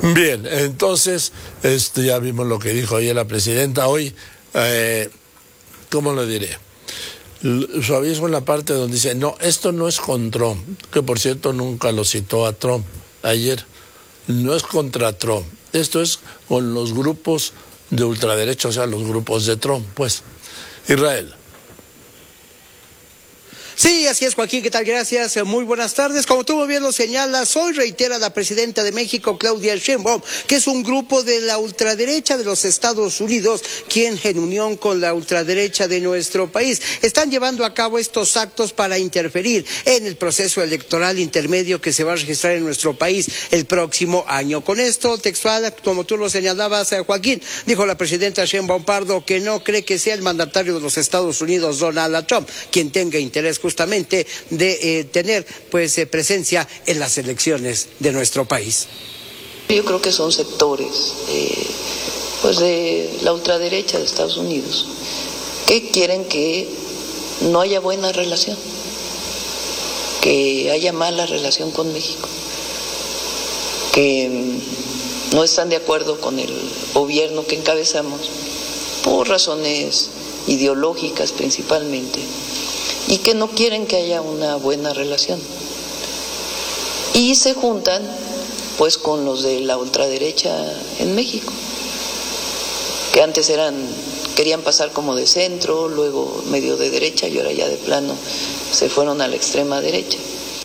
Bien, entonces, ya vimos lo que dijo ayer la presidenta. Hoy, ¿cómo lo diré? Suavizo en la parte donde dice, no, esto no es con Trump, que por cierto nunca lo citó a Trump ayer. No es contra Trump, esto es con los grupos de ultraderecha, o sea, los grupos de Trump, pues. Israel. Sí, así es, Joaquín, ¿qué tal? Gracias, muy buenas tardes. Como tú muy bien lo señalas, hoy reitera la presidenta de México, Claudia Sheinbaum, que es un grupo de la ultraderecha de los Estados Unidos, quien en unión con la ultraderecha de nuestro país están llevando a cabo estos actos para interferir en el proceso electoral intermedio que se va a registrar en nuestro país el próximo año. Con esto, textual, como tú lo señalabas, Joaquín, dijo la presidenta Sheinbaum Pardo que no cree que sea el mandatario de los Estados Unidos, Donald Trump, quien tenga interés justamente de tener presencia en las elecciones de nuestro país. Yo creo que son sectores de la ultraderecha de Estados Unidos que quieren que no haya buena relación, que haya mala relación con México, que no están de acuerdo con el gobierno que encabezamos por razones ideológicas principalmente, y que no quieren que haya una buena relación. Y se juntan pues con los de la ultraderecha en México, que antes querían pasar como de centro, luego medio de derecha y ahora ya de plano se fueron a la extrema derecha.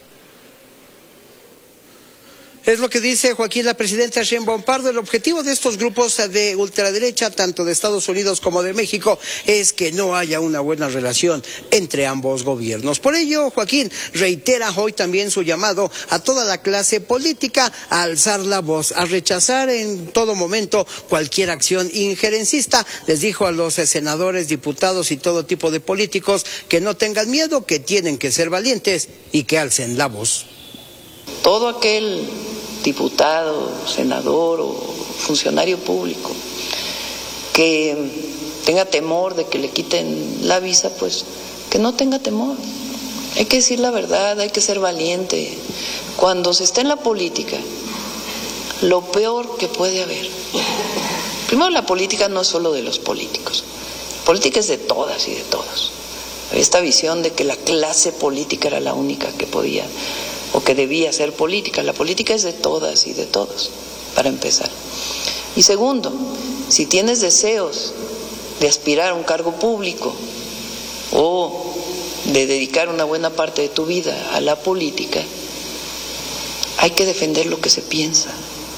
Es lo que dice Joaquín la presidenta Sheinbaum Pardo. El objetivo de estos grupos de ultraderecha, tanto de Estados Unidos como de México, es que no haya una buena relación entre ambos gobiernos. Por ello, Joaquín reitera hoy también su llamado a toda la clase política a alzar la voz, a rechazar en todo momento cualquier acción injerencista. Les dijo a los senadores, diputados y todo tipo de políticos que no tengan miedo, que tienen que ser valientes y que alcen la voz. Todo aquel diputado, senador o funcionario público que tenga temor de que le quiten la visa, pues que no tenga temor. Hay que decir la verdad, hay que ser valiente. Cuando se está en la política, lo peor que puede haber. Primero, la política no es solo de los políticos. La política es de todas y de todos. Esta visión de que la clase política era la única que podía o que debía ser política. La política es de todas y de todos, para empezar. Y segundo, si tienes deseos de aspirar a un cargo público o de dedicar una buena parte de tu vida a la política, hay que defender lo que se piensa.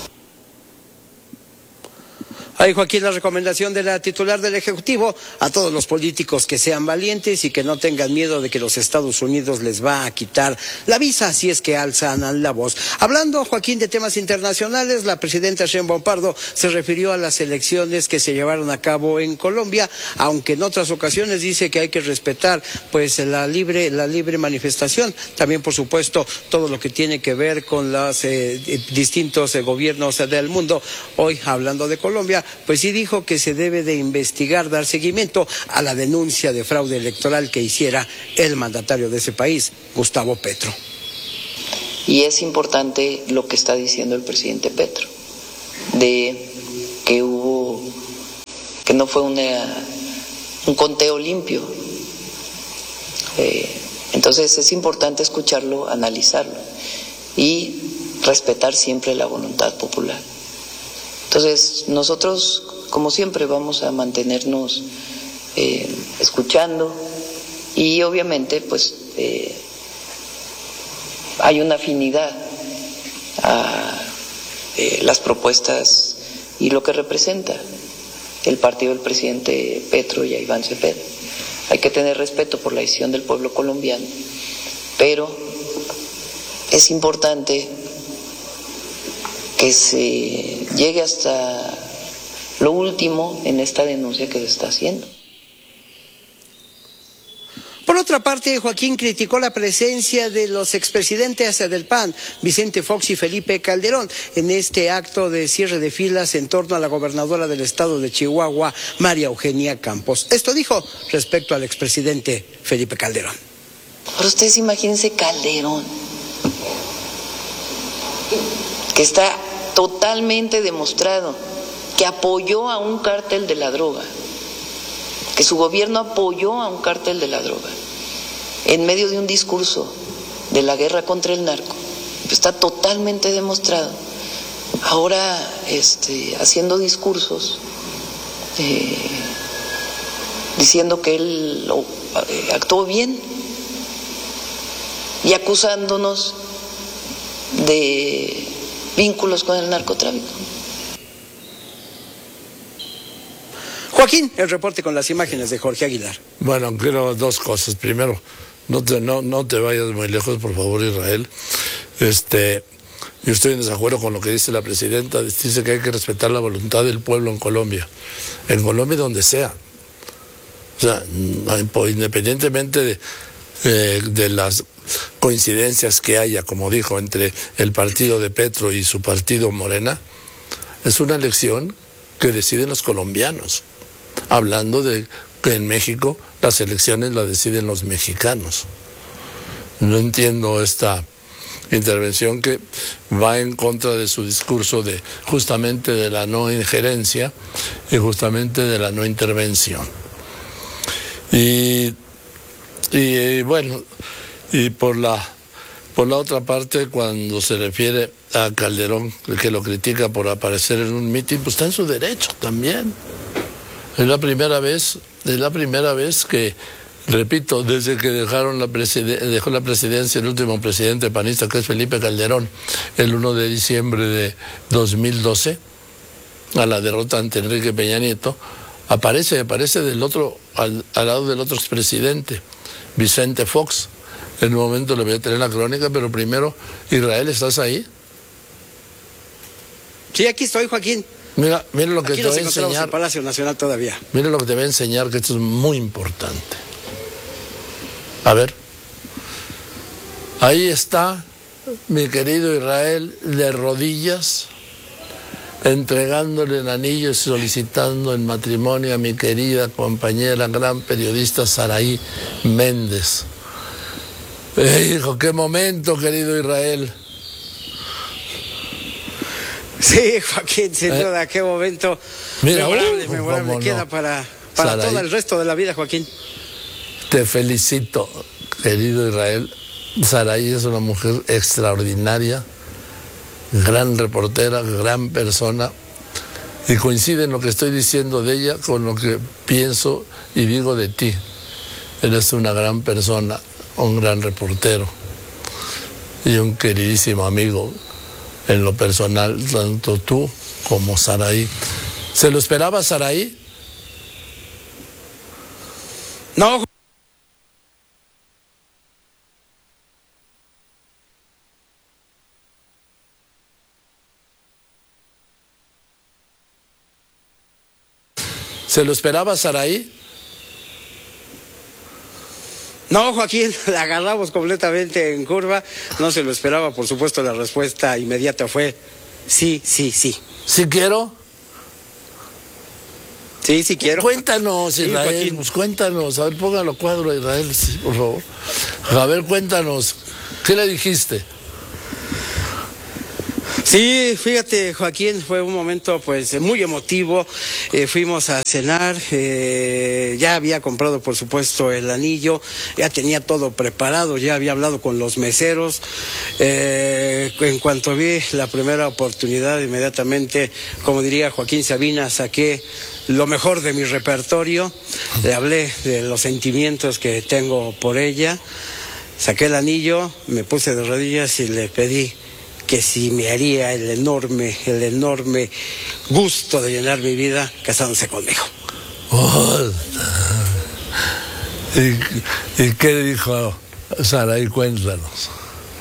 Ahí, Joaquín, la recomendación de la titular del Ejecutivo a todos los políticos que sean valientes y que no tengan miedo de que los Estados Unidos les va a quitar la visa si es que alzan la voz. Hablando, Joaquín, de temas internacionales, la presidenta Sheinbaum Pardo se refirió a las elecciones que se llevaron a cabo en Colombia, aunque en otras ocasiones dice que hay que respetar la libre manifestación. También, por supuesto, todo lo que tiene que ver con los distintos gobiernos del mundo. Hoy, hablando de Colombia, pues sí dijo que se debe de investigar, dar seguimiento a la denuncia de fraude electoral que hiciera el mandatario de ese país, Gustavo Petro. Y es importante lo que está diciendo el presidente Petro, de que no fue un conteo limpio. Entonces es importante escucharlo, analizarlo y respetar siempre la voluntad popular. Entonces, nosotros, como siempre, vamos a mantenernos escuchando y obviamente, pues, hay una afinidad a las propuestas y lo que representa el partido del presidente Petro y a Iván Cepeda. Hay que tener respeto por la decisión del pueblo colombiano, pero es importante que se llegue hasta lo último en esta denuncia que se está haciendo. Por otra parte, Joaquín criticó la presencia de los expresidentes del PAN, Vicente Fox y Felipe Calderón, en este acto de cierre de filas en torno a la gobernadora del estado de Chihuahua, María Eugenia Campos. Esto dijo respecto al expresidente Felipe Calderón. Pero ustedes imagínense Calderón, que está totalmente demostrado que apoyó a un cártel de la droga, que su gobierno apoyó a un cártel de la droga en medio de un discurso de la guerra contra el narco. Está totalmente demostrado. Ahora haciendo discursos diciendo que él actuó bien y acusándonos de vínculos con el narcotráfico. Joaquín, el reporte con las imágenes de Jorge Aguilar. Bueno, quiero dos cosas. Primero, no te vayas muy lejos, por favor, Israel. Yo estoy en desacuerdo con lo que dice la presidenta. Dice que hay que respetar la voluntad del pueblo en Colombia donde sea. O sea, independientemente de las coincidencias que haya, como dijo, entre el partido de Petro y su partido Morena, es una elección que deciden los colombianos. Hablando de que en México las elecciones las deciden los mexicanos. No entiendo esta intervención que va en contra de su discurso de justamente de la no injerencia y justamente de la no intervención. Y bueno, y por la otra parte, cuando se refiere a Calderón, que lo critica por aparecer en un mitin, pues está en su derecho también. Es la primera vez que, repito, desde que dejó la presidencia el último presidente panista, que es Felipe Calderón, el 1 de diciembre de 2012, a la derrota ante Enrique Peña Nieto, aparece del otro, al lado del otro expresidente, Vicente Fox. En un momento le voy a tener la crónica, pero primero, Israel, ¿estás ahí? Sí, aquí estoy, Joaquín. Mira lo que aquí te voy a encontramos enseñar. en Palacio Nacional todavía. Mira lo que te voy a enseñar, que esto es muy importante. A ver. Ahí está mi querido Israel de rodillas, entregándole el anillo y solicitando en matrimonio a mi querida compañera, gran periodista Saraí Méndez. Hijo, qué momento, querido Israel. Sí, Joaquín, sin duda, qué momento. Mira, memorable queda para todo el resto de la vida, Joaquín. Te felicito, querido Israel. Saraí es una mujer extraordinaria, gran reportera, gran persona, y coincide en lo que estoy diciendo de ella con lo que pienso y digo de ti. Eres una gran persona, un gran reportero y un queridísimo amigo en lo personal, tanto tú como Saraí. ¿Se lo esperaba Saraí? No. ¿Se lo esperaba Saraí? No, Joaquín, la agarramos completamente en curva. No se lo esperaba, por supuesto, la respuesta inmediata fue sí, sí, sí. ¿Sí quiero? Sí, sí quiero. Cuéntanos, Israel, Sí, pues cuéntanos. A ver, póngalo cuadro, Israel, sí, por favor. A ver, cuéntanos. ¿Qué le dijiste? Sí, fíjate, Joaquín, fue un momento pues muy emotivo. Fuimos a cenar, ya había comprado por supuesto el anillo, ya tenía todo preparado, ya había hablado con los meseros. En cuanto vi la primera oportunidad, inmediatamente, como diría Joaquín Sabina, saqué lo mejor de mi repertorio, le hablé de los sentimientos que tengo por ella, saqué el anillo, me puse de rodillas y le pedí que si me haría el enorme gusto de llenar mi vida casándose conmigo. Oh, ¿Y qué dijo Saraí? Cuéntanos.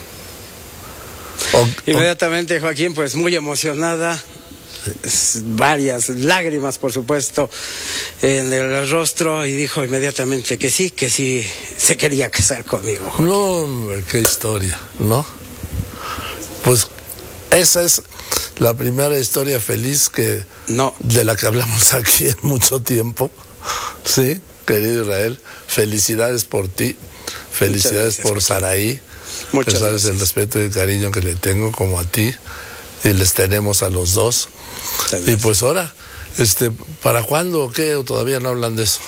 Inmediatamente, Joaquín, pues muy emocionada, varias lágrimas, por supuesto, en el rostro, y dijo inmediatamente que sí se quería casar conmigo. No, hombre, qué historia, ¿no? Pues esa es la primera historia feliz de la que hablamos aquí en mucho tiempo. Sí, querido Israel, felicidades por ti, felicidades por Saraí. Que sabes el respeto y el cariño que le tengo como a ti. y les tenemos a los dos. Y pues ahora, ¿para cuándo o qué? ¿O todavía no hablan de eso?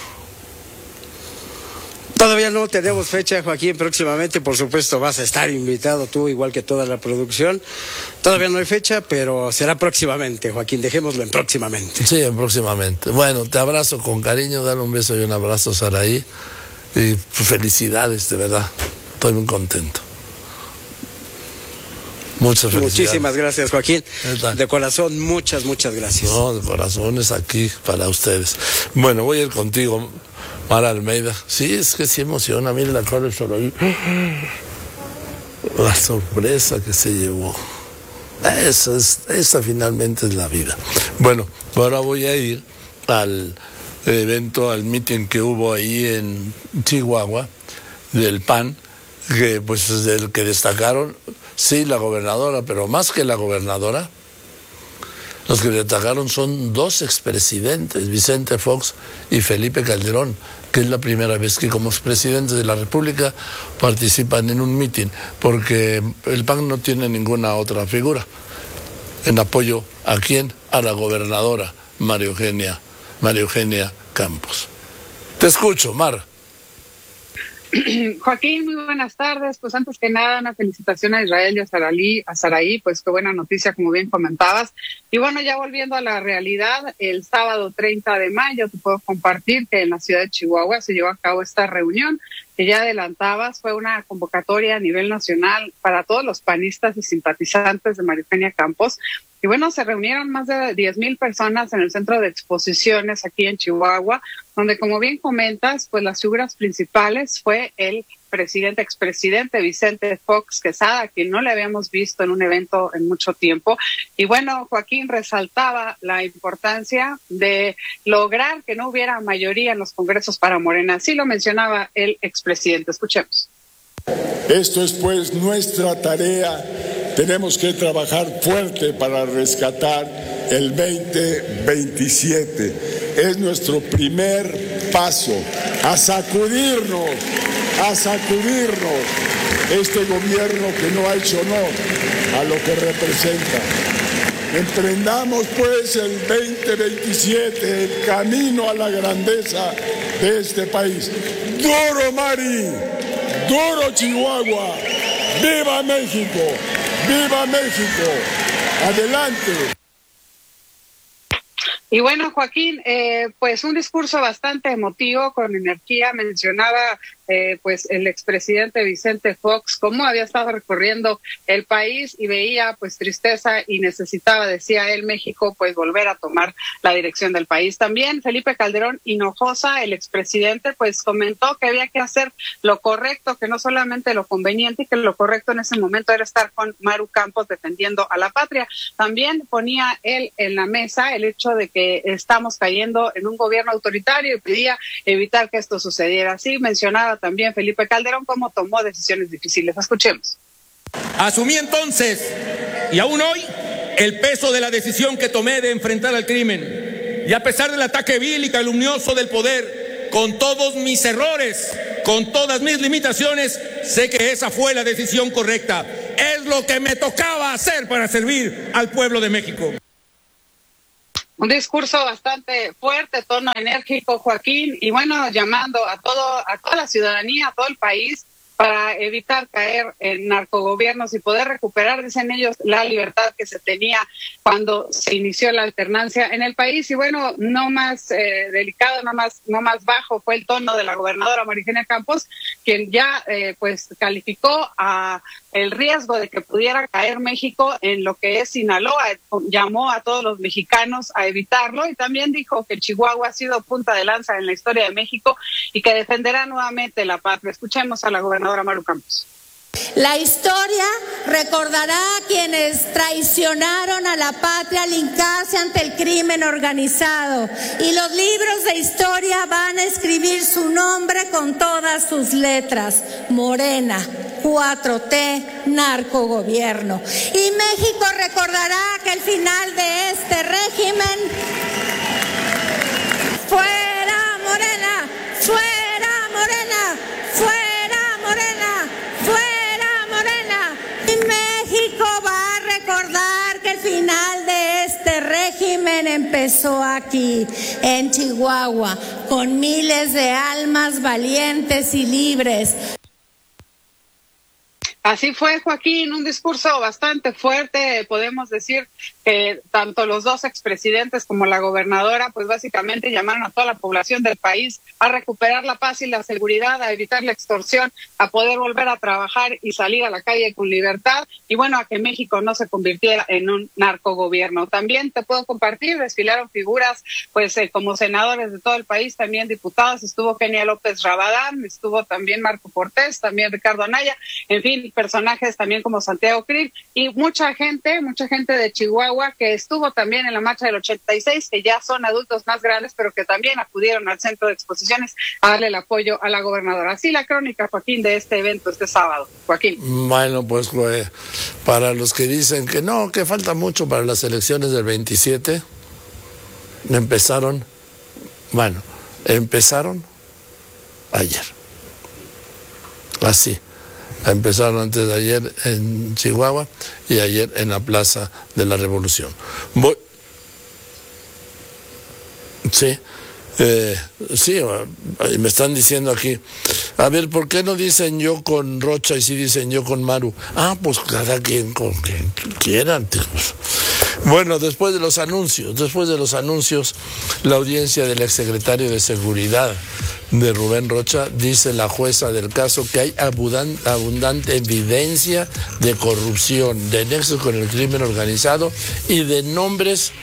Todavía no tenemos fecha, Joaquín. Próximamente, por supuesto, vas a estar invitado tú, igual que toda la producción. Todavía no hay fecha, pero será próximamente, Joaquín. Dejémoslo en próximamente. Sí, en próximamente. Bueno, te abrazo con cariño, dale un beso y un abrazo, Saraí. Y felicidades, de verdad. Estoy muy contento. Muchas felicidades. Muchísimas gracias, Joaquín. De corazón, muchas gracias. No, de corazón es aquí para ustedes. Bueno, voy a ir contigo, Mara Almeida. Sí, es que sí emociona. Mire la cara de Saraí. La sorpresa que se llevó. Esa finalmente es la vida. Bueno, ahora voy a ir al evento, al meeting que hubo ahí en Chihuahua, del PAN, que pues del que destacaron, sí, la gobernadora, pero más que la gobernadora, los que destacaron son dos expresidentes, Vicente Fox y Felipe Calderón, que es la primera vez que como expresidentes de la República participan en un meeting, porque el PAN no tiene ninguna otra figura en apoyo a quién, a la gobernadora María Eugenia Campos. Te escucho, Mar. Joaquín, muy buenas tardes. Pues antes que nada, una felicitación a Israel y a Saraí, pues qué buena noticia, como bien comentabas. Y bueno, ya volviendo a la realidad, el sábado 30 de mayo te puedo compartir que en la ciudad de Chihuahua se llevó a cabo esta reunión que ya adelantabas. Fue una convocatoria a nivel nacional para todos los panistas y simpatizantes de María Eugenia Campos. Y bueno, se reunieron más de 10,000 personas en el centro de exposiciones aquí en Chihuahua, donde, como bien comentas, pues las figuras principales fue el expresidente Vicente Fox Quesada, quien no le habíamos visto en un evento en mucho tiempo. Y bueno, Joaquín resaltaba la importancia de lograr que no hubiera mayoría en los congresos para Morena. Así lo mencionaba el expresidente. Escuchemos. Esto es pues nuestra tarea. Tenemos que trabajar fuerte para rescatar el 2027. Es nuestro primer paso a sacudirnos este gobierno que no ha hecho honor a lo que representa. Emprendamos pues el 2027, el camino a la grandeza de este país. ¡Duro, Mari! ¡Duro, Chihuahua! ¡Viva México! ¡Viva México! ¡Adelante! Y bueno, Joaquín, pues un discurso bastante emotivo, con energía. Mencionaba pues el expresidente Vicente Fox cómo había estado recorriendo el país y veía pues tristeza y necesitaba, decía él, México pues volver a tomar la dirección del país. También Felipe Calderón Hinojosa, el expresidente, pues comentó que había que hacer lo correcto, que no solamente lo conveniente, y que lo correcto en ese momento era estar con Maru Campos defendiendo a la patria. También ponía él en la mesa el hecho de que estamos cayendo en un gobierno autoritario y pedía evitar que esto sucediera. Así mencionaba también Felipe Calderón cómo tomó decisiones difíciles. Escuchemos. Asumí entonces, y aún hoy, el peso de la decisión que tomé de enfrentar al crimen. Y a pesar del ataque vil y calumnioso del poder, con todos mis errores, con todas mis limitaciones, sé que esa fue la decisión correcta. Es lo que me tocaba hacer para servir al pueblo de México. Un discurso bastante fuerte, tono enérgico, Joaquín, y bueno, llamando a toda la ciudadanía, a todo el país, para evitar caer en narcogobiernos y poder recuperar, dicen ellos, la libertad que se tenía cuando se inició la alternancia en el país. Y bueno, no más delicado, no más bajo fue el tono de la gobernadora María Eugenia Campos, quien ya pues calificó a el riesgo de que pudiera caer México en lo que es Sinaloa. Llamó a todos los mexicanos a evitarlo y también dijo que Chihuahua ha sido punta de lanza en la historia de México y que defenderá nuevamente la patria. Escuchemos a la gobernadora Maru Campos. La historia recordará a quienes traicionaron a la patria al hincarse ante el crimen organizado, y los libros de historia van a escribir su nombre con todas sus letras: Morena, 4T, narcogobierno. Y México recordará que el final de este régimen, fuera Morena, fuera Morena, fuera Morena, fuera Morena. Y México va a recordar que el final de este régimen empezó aquí, en Chihuahua, con miles de almas valientes y libres. Así fue, Joaquín, un discurso bastante fuerte. Podemos decir que tanto los dos expresidentes como la gobernadora, pues básicamente llamaron a toda la población del país a recuperar la paz y la seguridad, a evitar la extorsión, a poder volver a trabajar y salir a la calle con libertad, y bueno, a que México no se convirtiera en un narcogobierno. También te puedo compartir, desfilaron figuras pues como senadores de todo el país, también diputados, estuvo Kenia López Rabadán, estuvo también Marco Cortés, también Ricardo Anaya, en fin, personajes también como Santiago Krill y mucha gente de Chihuahua que estuvo también en la marcha del 86, que ya son adultos más grandes, pero que también acudieron al centro de exposiciones a darle el apoyo a la gobernadora. Así la crónica, Joaquín, de este evento este sábado. Joaquín. Bueno, pues para los que dicen que no, que falta mucho para las elecciones del 27, empezaron ayer. Así. Empezaron antes de ayer en Chihuahua y ayer en la Plaza de la Revolución. Sí, me están diciendo aquí, a ver, ¿por qué no dicen yo con Rocha y sí dicen yo con Maru? Pues cada quien con quien quieran. Bueno, después de los anuncios, la audiencia del exsecretario de Seguridad de Rubén Rocha, dice la jueza del caso que hay abundante evidencia de corrupción, de nexo con el crimen organizado y de nombres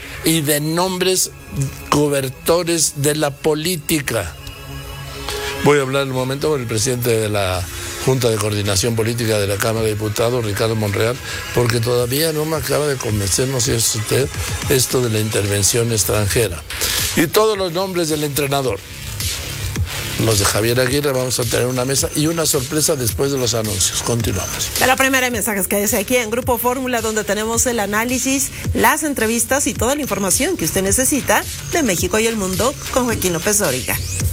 cobertores de la política. Voy a hablar un momento con el presidente de la Junta de Coordinación Política de la Cámara de Diputados, Ricardo Monreal, porque todavía no me acaba de convencer, no sé si usted, esto de la intervención extranjera. Y todos los nombres del entrenador. Los de Javier Aguirre, vamos a tener una mesa y una sorpresa después de los anuncios. Continuamos. De la primera de mensajes que dice aquí en Grupo Fórmula, donde tenemos el análisis, las entrevistas y toda la información que usted necesita de México y el mundo con Joaquín López Dóriga.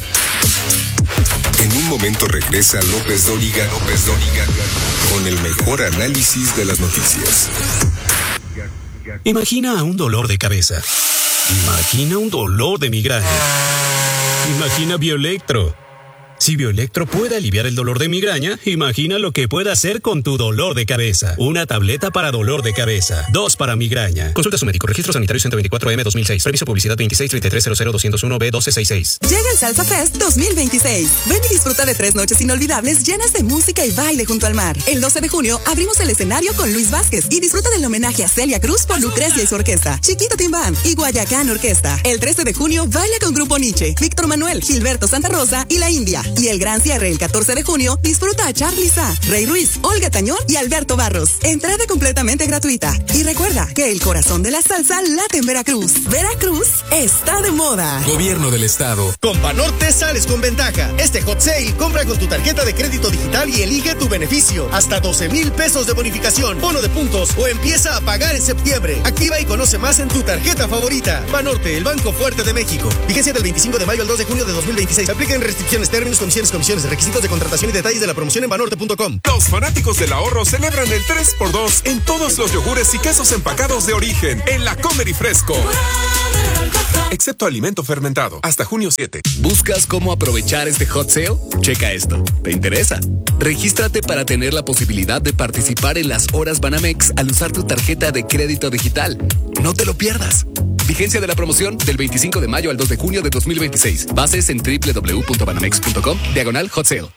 En un momento regresa López Dóriga con el mejor análisis de las noticias. Imagina un dolor de cabeza. Imagina un dolor de migraña. Imagina Bioelectro. Si Bioelectro puede aliviar el dolor de migraña, imagina lo que puede hacer con tu dolor de cabeza. Una tableta para dolor de cabeza, 2 para migraña. Consulta a su médico. Registro sanitario 124M 2006. Permiso publicidad 2633000201B1266. Llega el Salsa Fest 2026. Ven y disfruta de 3 noches inolvidables llenas de música y baile junto al mar. El 12 de junio abrimos el escenario con Luis Vázquez y disfruta del homenaje a Celia Cruz por Lucrecia y su orquesta, Chiquito Team Band y Guayacán Orquesta. El 13 de junio baila con Grupo Nietzsche, Víctor Manuel, Gilberto Santa Rosa y La India. Y el gran cierre el 14 de junio disfruta a Charly Sa, Rey Ruiz, Olga Tañón y Alberto Barros. Entrada completamente gratuita. Y recuerda que el corazón de la salsa late en Veracruz. Veracruz está de moda. Gobierno del Estado. Con Banorte sales con ventaja. Este hot sale, compra con tu tarjeta de crédito digital y elige tu beneficio. Hasta 12,000 pesos de bonificación, bono de puntos o empieza a pagar en septiembre. Activa y conoce más en tu tarjeta favorita. Banorte, el banco fuerte de México. Vigencia del 25 de mayo al 2 de junio de 2026. Apliquen restricciones, términos, condiciones, requisitos de contratación y detalles de la promoción en banorte.com. Los fanáticos del ahorro celebran el 3x2 en todos los yogures y quesos empacados de origen en la Comer y Fresco. Excepto alimento fermentado, hasta junio 7. ¿Buscas cómo aprovechar este hot sale? Checa esto. ¿Te interesa? Regístrate para tener la posibilidad de participar en las horas Banamex al usar tu tarjeta de crédito digital. No te lo pierdas. Vigencia de la promoción del 25 de mayo al 2 de junio de 2026. Bases en www.banamex.com/hot sale.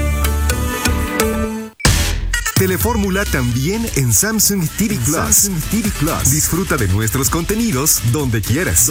Telefórmula también en Samsung TV Plus. Disfruta de nuestros contenidos donde quieras.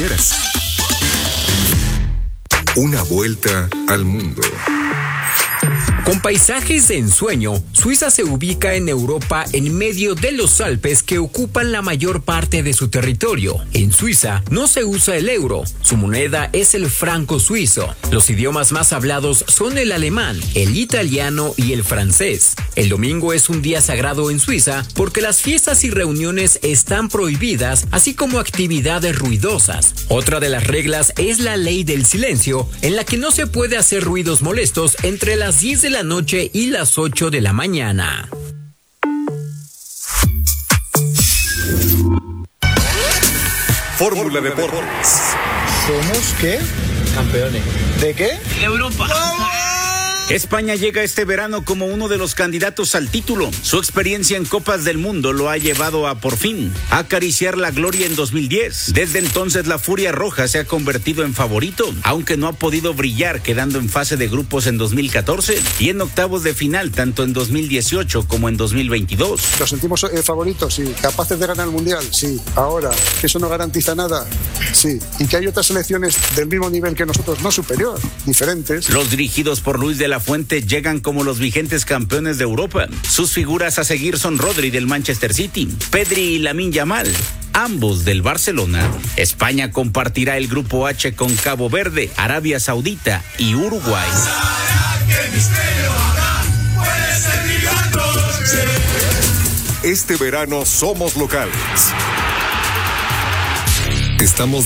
Una vuelta al mundo. Con paisajes de ensueño, Suiza se ubica en Europa en medio de los Alpes que ocupan la mayor parte de su territorio. En Suiza no se usa el euro, su moneda es el franco suizo. Los idiomas más hablados son el alemán, el italiano y el francés. El domingo es un día sagrado en Suiza porque las fiestas y reuniones están prohibidas, así como actividades ruidosas. Otra de las reglas es la ley del silencio, en la que no se puede hacer ruidos molestos entre las 10 de la noche y las 8 de la mañana. Fórmula Deportes. ¿Somos qué? Campeones. ¿De qué? De Europa. España llega este verano como uno de los candidatos al título. Su experiencia en Copas del Mundo lo ha llevado a, por fin, acariciar la gloria en 2010. Desde entonces, la Furia Roja se ha convertido en favorito, aunque no ha podido brillar, quedando en fase de grupos en 2014 y en octavos de final tanto en 2018 como en 2022. ¿Los sentimos favoritos? Sí. ¿Capaces de ganar el Mundial? Sí. Ahora, ¿que eso no garantiza nada? Sí. ¿Y que hay otras selecciones del mismo nivel que nosotros, no superior, diferentes? Los dirigidos por Luis de la Fuente llegan como los vigentes campeones de Europa. Sus figuras a seguir son Rodri del Manchester City, Pedri y Lamine Yamal, ambos del Barcelona. España compartirá el grupo H con Cabo Verde, Arabia Saudita y Uruguay. Este verano somos locales. Estamos